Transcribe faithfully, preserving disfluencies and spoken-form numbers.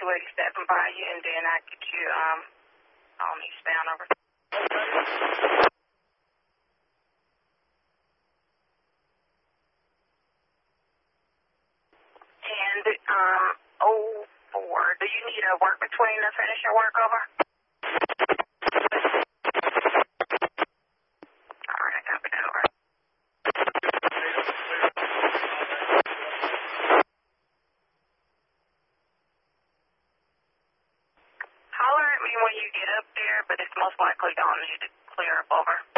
Lady stepping by you, and then I get you um on eastbound over. And um oh four, do you need a work between to finish your work over? All right, I copy that over. Holler at me when you get up there, but it's most likely going to need to clear up over.